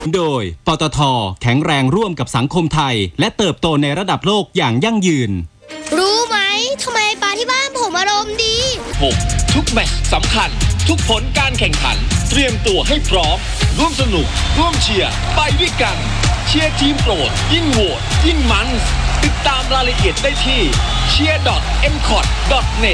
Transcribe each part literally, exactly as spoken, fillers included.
โดยปตท.แข็งแรงร่วมกับสังคมไทยและเติบโตในระดับโลกอย่างยั่งยืนรู้ไหมทำไมปาที่บ้านผมอารมณ์ดีหกทุกแมตช์สำคัญทุกผลการแข่งขันเตรียมตัวให้พร้อมร่วมสนุกร่วมเชียร์ไปด้วยกันเชียร์ทีมโปรดยิ่งโหวตยิ่งมันติดตามรายละเอียดได้ที่ เชียร์ ดอท เอ็ม ซี โอ ที ดอท เน็ต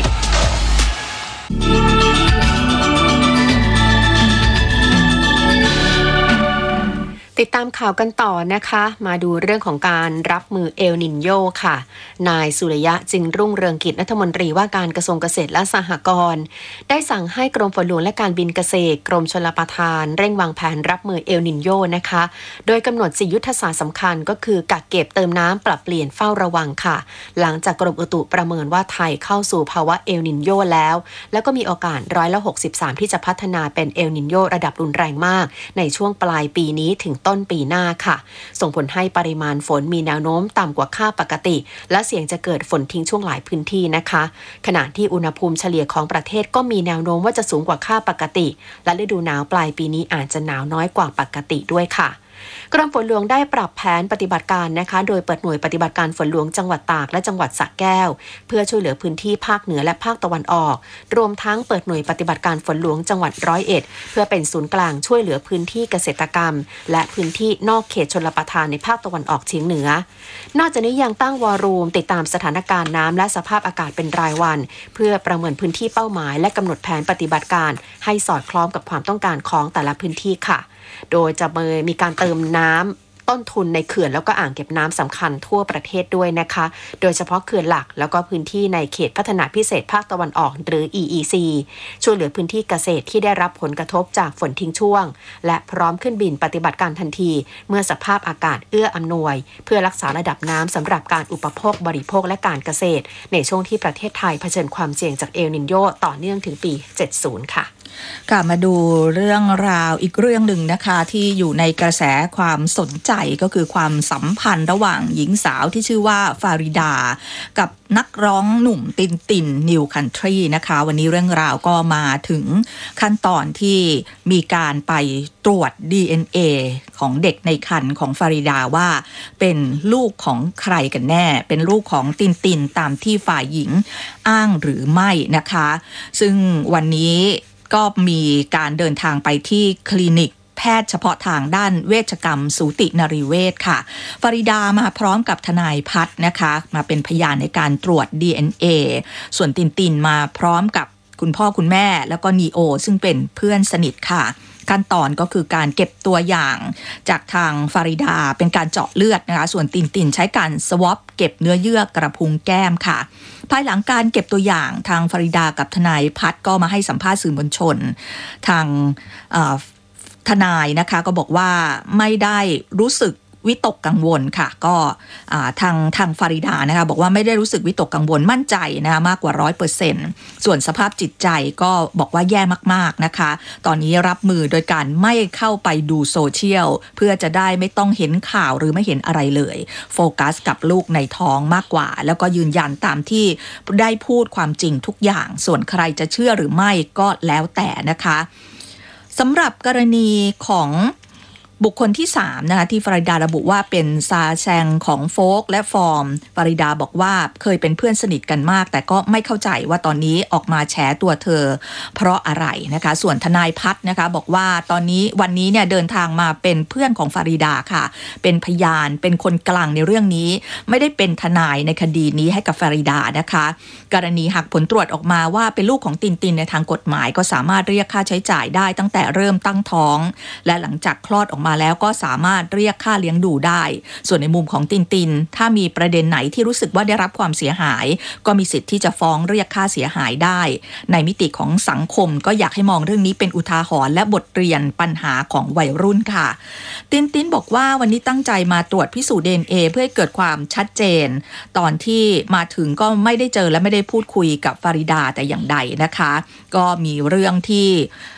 ติดตามข่าวกันต่อนะคะมาดูเรื่องของการรับมือเอลนินโยค่ะนายสุริยะจึงรุ่งเรืองกิจรัฐมนตรีว่าการกระทรวงเกษตรและสหกรณ์ได้สั่งให้กรมฝนหลวงและการบินเกษตรกรมชลประทานเร่งวางแผนรับมือเอลนินโยนะคะโดยกำหนดสี่ยุทธศาสตร์สำคัญก็คือกักเก็บเติมน้ำปรับเปลี่ยนเฝ้าระวังค่ะหลังจากกรมอุตุประเมินว่าไทยเข้าสู่ภาวะเอลนินโยแล้วแล้วก็มีโอกาสร้อยละหกสิบสามที่จะพัฒนาเป็นเอลนินโยระดับรุนแรงมากในช่วงปลายปีนี้ถึงต้นปีหน้าค่ะส่งผลให้ปริมาณฝนมีแนวโน้มต่ำกว่าค่าปกติและเสี่ยงจะเกิดฝนทิ้งช่วงหลายพื้นที่นะคะขณะที่อุณหภูมิเฉลี่ยของประเทศก็มีแนวโน้มว่าจะสูงกว่าค่าปกติและฤดูหนาวปลายปีนี้อาจจะหนาวน้อยกว่าปกติด้วยค่ะกรมฝนหลวงได้ปรับแผนปฏิบัติการนะคะโดยเปิดหน่วยปฏิบัติการฝนหลวงจังหวัดตากและจังหวัดสระแก้วเพื่อช่วยเหลือพื้นที่ภาคเหนือและภาคตะวันออกรวมทั้งเปิดหน่วยปฏิบัติการฝนหลวงจังหวัดร้อยเอ็ดเพื่อเป็นศูนย์กลางช่วยเหลือพื้นที่เกษตรกรรมและพื้นที่นอกเขตชลประทานในภาคตะวันออกเฉียงเหนือนอกจากนี้ยังตั้งวอรูมติดตามสถานการณ์น้ำและสภาพอากาศเป็นรายวันเพื่อประเมินพื้นที่เป้าหมายและกำหนดแผนปฏิบัติการให้สอดคล้องกับความต้องการของแต่ละพื้นที่ค่ะโดยจะมีการเติมน้ำต้นทุนในเขื่อนแล้วก็อ่างเก็บน้ำสำคัญทั่วประเทศด้วยนะคะโดยเฉพาะเขื่อนหลักแล้วก็พื้นที่ในเขตพัฒนาพิเศษภาคตะวันออกหรือ อี อี ซี ช่วยเหลือพื้นที่เกษตรที่ได้รับผลกระทบจากฝนทิ้งช่วงและพร้อมขึ้นบินปฏิบัติการทันทีเมื่อสภาพอากาศเอื้ออำนวยเพื่อรักษาระดับน้ำสำหรับการอุปโภคบริโภคและการเกษตรในช่วงที่ประเทศไทยเผชิญความเสี่ยงจากเอลนินโยต่อเนื่องถึงปีเจ็ดสิบค่ะกลับมาดูเรื่องราวอีกเรื่องหนึ่งนะคะที่อยู่ในกระแสความสนใจก็คือความสัมพันธ์ระหว่างหญิงสาวที่ชื่อว่าฟาริดากับนักร้องหนุ่มตินตินนิวคันทรีนะคะวันนี้เรื่องราวก็มาถึงขั้นตอนที่มีการไปตรวจ ดี เอ็น เอ ของเด็กในครรภ์ของฟาริดาว่าเป็นลูกของใครกันแน่เป็นลูกของตินตินตามที่ฝ่ายหญิงอ้างหรือไม่นะคะซึ่งวันนี้ก็มีการเดินทางไปที่คลินิกแพทย์เฉพาะทางด้านเวชกรรมสูตินรีเวชค่ะฟาริดามาพร้อมกับทนายพัฒน์นะคะมาเป็นพยานในการตรวจ ดี เอ็น เอ ส่วนตินตินมาพร้อมกับคุณพ่อคุณแม่แล้วก็นีโอซึ่งเป็นเพื่อนสนิทค่ะขั้นตอนก็คือการเก็บตัวอย่างจากทางฟาริดาเป็นการเจาะเลือดนะคะส่วนตินตินใช้การสวอปเก็บเนื้อเยื่อกระพุ้งแก้มค่ะภายหลังการเก็บตัวอย่างทางฟาริดากับทนายพัฒน์ก็มาให้สัมภาษณ์สื่อมวลชนทางทนายนะคะก็บอกว่าไม่ได้รู้สึกวิตกกังวลค่ะก็ทางทางฟาริดานะคะบอกว่าไม่ได้รู้สึกวิตกกังวลมั่นใจนะคะมากกว่า ร้อยเปอร์เซ็นต์ ส่วนสภาพจิตใจก็บอกว่าแย่มากๆนะคะตอนนี้รับมือโดยการไม่เข้าไปดูโซเชียลเพื่อจะได้ไม่ต้องเห็นข่าวหรือไม่เห็นอะไรเลยโฟกัสกับลูกในท้องมากกว่าแล้วก็ยืนยันตามที่ได้พูดความจริงทุกอย่างส่วนใครจะเชื่อหรือไม่ก็แล้วแต่นะคะสำหรับกรณีของบุคคลที่สามนะคะที่ฟาริดาระบุว่าเป็นซาแซงของโฟกและฟอร์มฟาริดาบอกว่าเคยเป็นเพื่อนสนิทกันมากแต่ก็ไม่เข้าใจว่าตอนนี้ออกมาแฉตัวเธอเพราะอะไรนะคะส่วนทนายพัฒน์นะคะบอกว่าตอนนี้วันนี้เนี่ยเดินทางมาเป็นเพื่อนของฟาริดาค่ะเป็นพยานเป็นคนกลางในเรื่องนี้ไม่ได้เป็นทนายในคดีนี้ให้กับฟาริดานะคะกรณีหากผลตรวจออกมาว่าเป็นลูกของตินตินในทางกฎหมายก็สามารถเรียกค่าใช้จ่ายได้ตั้งแต่เริ่มตั้งท้องและหลังจากคลอดออกมามาแล้วก็สามารถเรียกค่าเลี้ยงดูได้ส่วนในมุมของตินตินถ้ามีประเด็นไหนที่รู้สึกว่าได้รับความเสียหายก็มีสิทธิ์ที่จะฟ้องเรียกค่าเสียหายได้ในมิติของสังคมก็อยากให้มองเรื่องนี้เป็นอุทาหรณ์และบทเรียนปัญหาของวัยรุ่นค่ะตินตินบอกว่าวันนี้ตั้งใจมาตรวจพิสูจน์ ดี เอ็น เอ เพื่อให้เกิดความชัดเจนตอนที่มาถึงก็ไม่ได้เจอและไม่ได้พูดคุยกับฟาริดาแต่อย่างใดนะคะก็มีเรื่องที่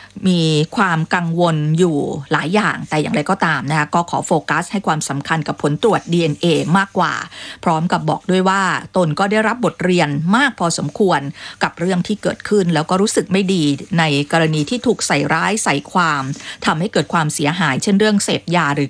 มีความกังวลอยู่หลายอย่างแต่อย่างไรก็ตามนะคะก็ขอโฟกัสให้ความสำคัญกับผลตรวจ ดี เอ็น เอ มากกว่าพร้อมกับบอกด้วยว่าตนก็ได้รับบทเรียนมากพอสมควรกับเรื่องที่เกิดขึ้นแล้วก็รู้สึกไม่ดีในกรณีที่ถูกใส่ร้ายใส่ความทำให้เกิดความเสียหายเช่นเรื่องเสพยาหรือ